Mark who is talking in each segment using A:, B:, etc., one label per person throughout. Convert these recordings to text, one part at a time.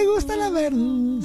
A: Me gusta la verduz.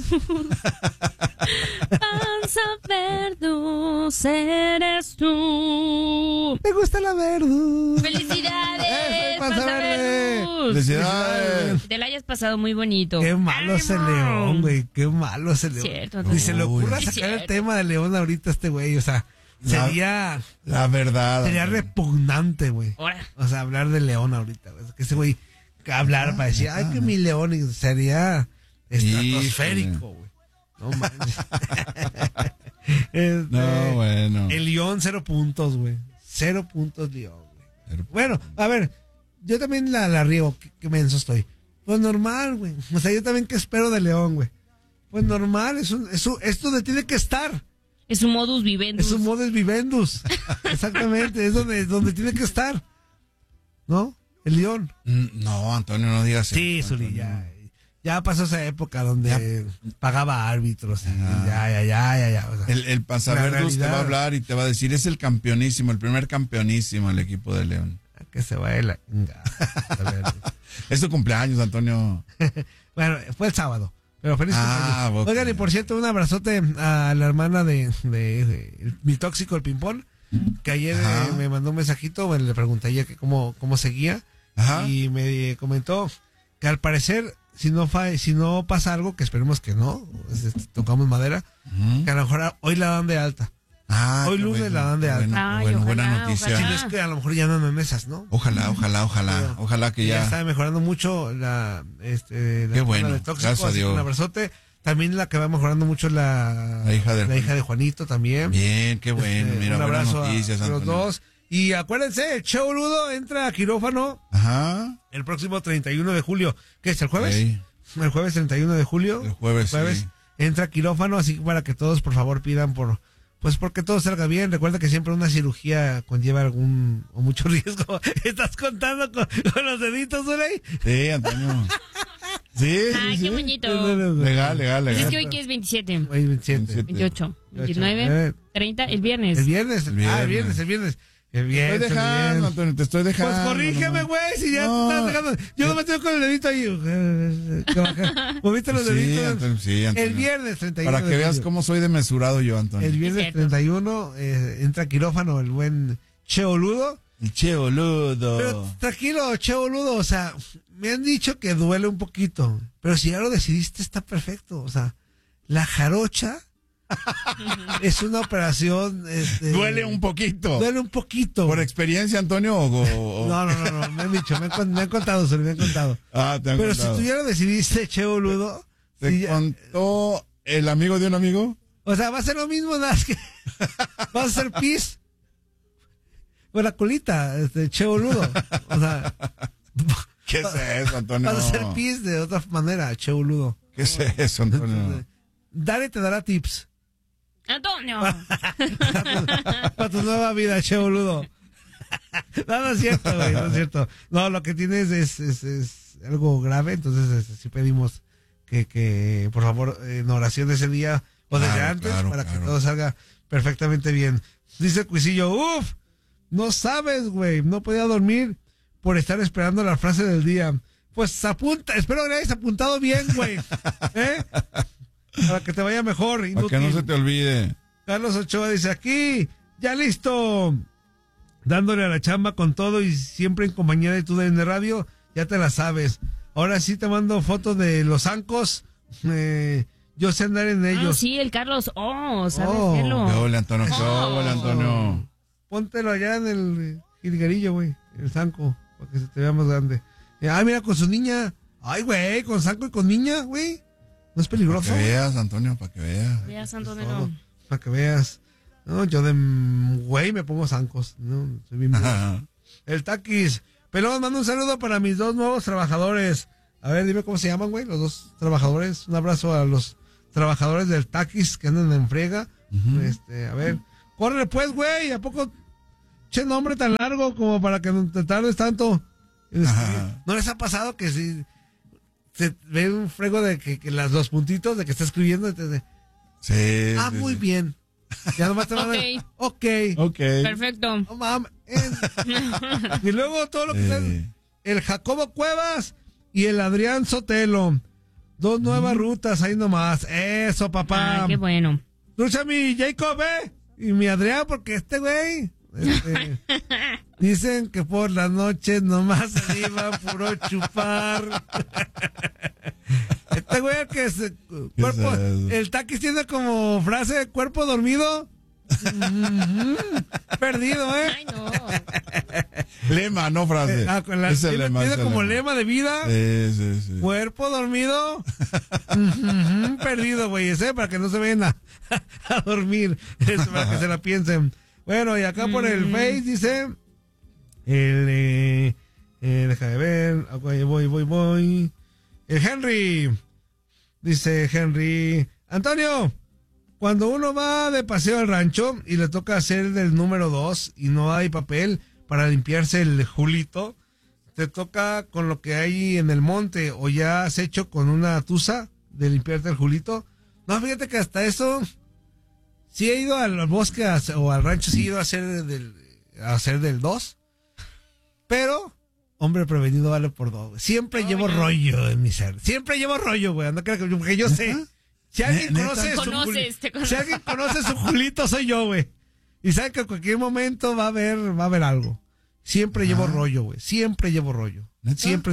B: Panza verduz, eres tú.
A: Me gusta la verduz.
B: ¡Felicidades,
A: Panza Verde!
B: verduz!
C: Felicidades.
B: Que te la hayas pasado muy bonito.
A: Qué malo es el León, güey. Qué malo es el León.
B: Cierto,
A: Ni se le ocurra
B: es
A: sacar el
B: cierto.
A: tema de León ahorita a este güey. O sea, sería
C: La verdad.
A: repugnante, güey.
B: Ahora.
A: O sea, hablar de León ahorita, güey. Que ese güey hablar para decir, ay, que mi León, y sería estratosférico, güey. No manches.
C: No, bueno.
A: El León, 0 puntos, güey. 0 puntos, León, güey. Bueno, a ver, yo también la riego. Qué menso estoy. Pues normal, güey. O sea, yo también qué espero de León, güey. Pues normal, es donde tiene que estar.
B: Es un modus vivendus.
A: Es un modus vivendus. Exactamente, es donde tiene que estar. ¿No? El León.
C: No, Antonio, no digas
A: Sí,
C: eso.
A: Zuli, ya pasó esa época donde pagaba árbitros y ya. O sea,
C: El Panzaverdus te va a hablar y te va a decir, es el campeonísimo, el primer campeonísimo el equipo de León.
A: que se vaya la...
C: Es tu cumpleaños, Antonio.
A: Bueno, fue el sábado. Pero feliz cumpleaños.
C: Okay.
A: Oigan, y por cierto, un abrazote a la hermana de mi tóxico, el Pimpón, que ayer me mandó un mensajito, bueno, le pregunté a ella que cómo seguía. Ajá. Y me comentó que al parecer, si no pasa algo, que esperemos que no, tocamos madera, que a lo mejor hoy la dan de alta. Hoy lunes la dan de alta.
C: Buena noticia.
A: Si no es que a lo mejor ya no en mesas, ¿no?
C: Ojalá que ya
A: está mejorando mucho la
C: qué bueno,
A: de tóxico,
C: gracias a Dios.
A: Un abrazote. También la que va mejorando mucho la hija de Juanito también.
C: Bien, qué bueno. Mira,
A: un abrazo
C: noticias,
A: a los dos. Y acuérdense, el Che Boludo entra a quirófano el próximo 31 de julio. ¿Qué es, el jueves?
C: Sí.
A: El jueves 31 de julio.
C: El jueves sí.
A: Entra a quirófano, así que para que todos, por favor, pidan porque todo salga bien. Recuerda que siempre una cirugía conlleva algún o mucho riesgo. ¿Estás contando con los deditos, Zuley?
C: Sí, Antonio. Sí.
B: Ay, qué bonito.
C: Legal.
B: Pues es que hoy que es 27.
A: Hoy 27.
B: 28, 29, 30, el viernes.
A: El viernes.
C: Estoy dejando, Antonio, te estoy dejando.
A: Pues corrígeme, güey, si ya te estás dejando. Yo no me tengo con el dedito ahí. Moviste los deditos.
C: Antonio, sí, Antonio.
A: El viernes 31.
C: Para que veas cómo soy de mesurado yo, Antonio.
A: El viernes 31 entra a quirófano el buen Che Boludo.
C: El Che Boludo.
A: Pero tranquilo, Che Boludo, o sea, me han dicho que duele un poquito. Pero si ya lo decidiste, está perfecto. O sea, la jarocha es una operación.
C: Duele un poquito. ¿Por experiencia, Antonio?
A: No, me han dicho, me han contado, me han contado. Pero si tú ya lo decidiste, Che Boludo.
C: ¿Te contó el amigo de un amigo?
A: O sea, va a ser lo mismo, nada más que vas a hacer pis con la colita, Che Boludo. O sea,
C: ¿qué es eso, Antonio?
A: Vas a hacer pis de otra manera, Che Boludo.
C: ¿Qué es eso, Antonio?
A: Dale te dará tips.
B: Antonio.
A: Para tu nueva vida, Che Boludo. No es cierto, güey, no es cierto. No, lo que tienes es algo grave, entonces sí pedimos que por favor, en oración ese día o desde antes, para que todo salga perfectamente bien. Dice el Cuisillo, no sabes, güey, no podía dormir por estar esperando la frase del día. Pues espero que le hayas apuntado bien, güey. Para que te vaya mejor.
C: Para que no se te olvide.
A: Carlos Ochoa dice, aquí, ya listo. Dándole a la chamba con todo y siempre en compañía de tu DN Radio, ya te la sabes. Ahora sí te mando fotos de los zancos. Yo sé andar en ellos.
B: Sí, el Carlos. ¿Sabes hacerlo?
C: Qué ole, Antonio.
A: Póntelo allá en el jilguerillo, güey. El zanco, para que se te vea más grande. Mira, con su niña. Ay, güey, con zanco y con niña, güey. ¿No es peligroso?
C: Para que veas, Antonio, para que veas.
B: Veas, Antonio.
A: Para que veas. No, yo de güey me pongo zancos. No, soy bien El Taquis. Pelón, mando un saludo para mis dos nuevos trabajadores. A ver, dime cómo se llaman, güey, los dos trabajadores. Un abrazo a los trabajadores del Taquis que andan en friega. A ver, córrele pues, güey. ¿A poco che nombre tan largo como para que no te tardes tanto? ¿No les ha pasado que si se ve un frego de que los puntitos de que está escribiendo?
C: Sí.
A: Muy bien. Ya nomás te van a... Ok.
B: Perfecto.
A: No mames. Y luego todo lo que está... El Jacobo Cuevas y el Adrián Sotelo. 2 nuevas rutas, ahí nomás. Eso, papá.
B: Qué bueno.
A: Escucha mi Jacob, y mi Adrián, porque este güey, dicen que por las noches nomás se iba a puro chupar. Este güey que cuerpo, el taquis tiene como frase cuerpo dormido. Perdido,
B: Ay, no.
C: Lema, no frase.
A: Es el lema, tiene como lema de vida.
C: Sí.
A: Cuerpo dormido. Perdido, güey, para que no se vayan a dormir. Es para que se la piensen. Bueno, y acá por el Face dice déjame ver. Voy. El Henry. Dice Henry. Antonio, cuando uno va de paseo al rancho y le toca hacer del número 2 y no hay papel para limpiarse el julito, te toca con lo que hay en el monte o ya has hecho con una tusa de limpiarte el julito. No, fíjate que hasta eso, sí he ido al bosque o al rancho, sí he ido a hacer del 2, pero hombre prevenido vale por 2. Siempre llevo rollo en mi ser. Siempre llevo rollo, güey. No creo que yo sé. Si alguien conoce su julito, soy yo, güey. Y sabe que en cualquier momento va a haber algo. Siempre llevo rollo, güey. Siempre llevo rollo. ¿Neta? Siempre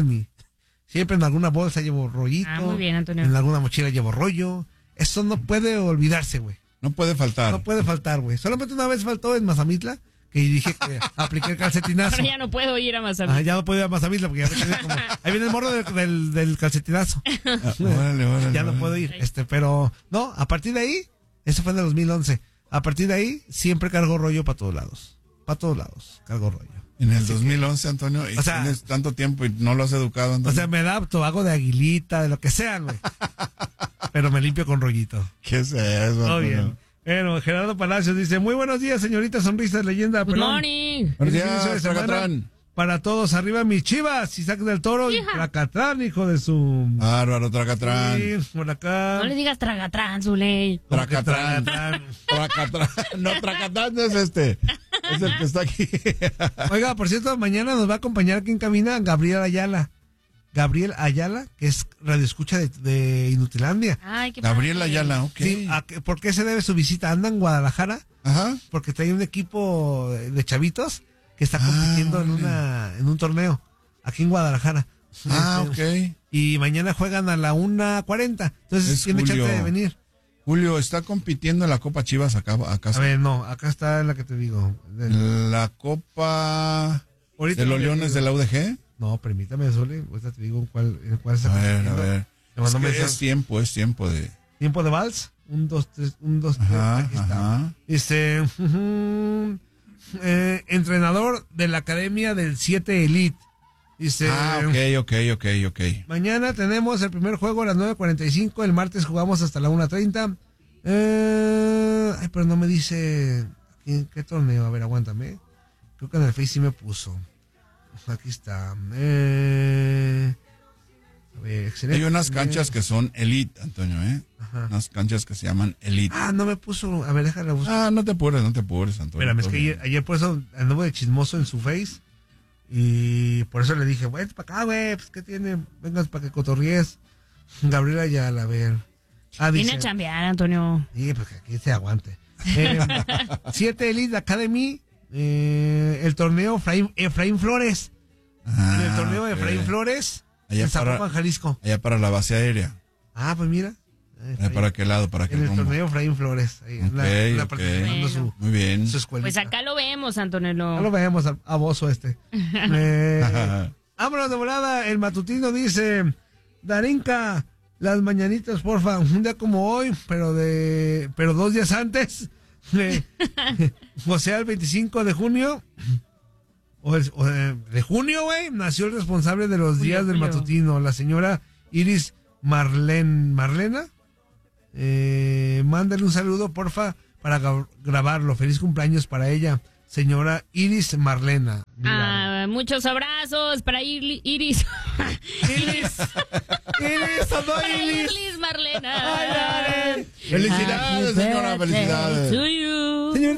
A: en alguna bolsa llevo rollito.
B: Muy bien, Antonio.
A: En alguna mochila llevo rollo. Eso no puede olvidarse, güey.
C: No puede faltar.
A: No puede faltar, güey. Solamente una vez faltó en Mazamitla, que dije que apliqué el calcetinazo.
B: Pero ya no puedo ir a Mazamitla.
A: Ya no puedo ir a Mazamitla porque ya me quedé como... Ahí viene el morro del calcetinazo.
C: Órale,
A: ya no puedo ir. Pero no, a partir de ahí, eso fue en el 2011. A partir de ahí, siempre cargo rollo para todos lados. Para todos lados, cargo rollo.
C: En el 2011, Antonio, y tienes tanto tiempo y no lo has educado, Antonio.
A: O sea, me adapto, hago de aguilita, de lo que sea, güey. Pero me limpio con rollito.
C: ¿Qué es eso,
A: Todo
C: Antonio?
A: bien. Bueno, Gerardo Palacios dice, muy buenos días, señorita Sonrisas, leyenda.
B: Good morning.
C: Buenos
A: Inicio de
C: días,
A: semana
C: Tracatrán.
A: para todos, arriba mis Chivas, Isaac del Toro y Tracatrán, hijo de su...
C: Bárbaro, Tracatrán.
A: Sí, por acá.
B: No le digas Tragatrán, Zuley.
C: Tracatrán. Tracatrán. No, Tracatrán no es este. Es el que está aquí.
A: Oiga, por cierto, mañana nos va a acompañar aquí en cabina Gabriel Ayala. Gabriel Ayala, que es radioescucha de Inutilandia.
B: Ay, qué
C: Gabriel
B: padre.
C: Ayala, ok.
A: Sí, ¿por qué se debe su visita? Anda en Guadalajara,
C: Ajá.
A: porque trae un equipo de chavitos que está compitiendo en un torneo aquí en Guadalajara.
C: Ok.
A: Y mañana juegan a la 1:40. Entonces tiene
C: Julio.
A: chance de venir.
C: Julio, ¿está compitiendo en la Copa Chivas acá?
A: A ver, no, acá está la que te digo.
C: La Copa
A: Ahorita
C: de los
A: te
C: Leones
A: digo.
C: de la UDG.
A: No, permítame, Sole. Ahorita te digo en cuál se
C: A
A: está
C: ver.
A: compitiendo. Me mandó
C: Es
A: mensaje.
C: es tiempo de...
A: Tiempo de vals. 1, 2, 3, 1, 2, 3. Aquí está.
C: Ajá.
A: Dice, entrenador de la Academia del 7 Elite. Dice,
C: Ok.
A: mañana tenemos el primer juego a las 9:45. El martes jugamos hasta la 1:30. Pero no me dice ¿qué torneo. A ver, aguántame. Creo que en el Face sí me puso. Aquí está. A ver, excelente.
C: Hay unas canchas que son Elite, Antonio,
A: Ajá.
C: Unas canchas que se llaman Elite.
A: No me puso. A ver, déjala buscar.
C: No te apures, Antonio.
A: Espérame, es que ayer por eso anduve de chismoso en su Face. Y por eso le dije, güey, para acá, güey, pues, ¿qué tiene? Vengas para que cotorríes. Gabriela Ayala, a ver.
B: Viene a chambear, Antonio.
A: Sí, pues que aquí se aguante. 7 Elite Academy, el torneo Efraín Flores. El torneo de Efraín Flores en Zapopan, Jalisco.
C: Allá para la base aérea.
A: Pues mira.
C: ¿Para qué lado? ¿Para qué
A: En el
C: rumbo?
A: torneo Efraín Flores. Ahí,
C: Ok.
A: participando
C: Muy bien.
A: su escuelita.
B: Pues acá lo vemos, Antonio.
A: Ya lo vemos a Bozo este. Vámonos de volada. El matutino dice, Darinka, las mañanitas, porfa, un día como hoy, pero 2 días antes, o sea, el 25 de junio, de junio, güey, nació el responsable de los días del matutino, la señora Iris Marlena. Mándale un saludo, porfa, para grabarlo. Feliz cumpleaños para ella, señora Iris Marlena.
B: Muchos abrazos para Iris.
A: Iris,
B: Para Iris Marlena.
C: Felicidades, señora, felicidades.
B: To you.